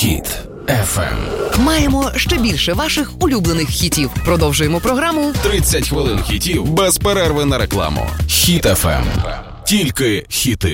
Хіт FM. Маємо ще більше ваших улюблених хітів. Продовжуємо програму 30 хвилин хітів без перерви на рекламу. Хіт FM. Тільки хіти.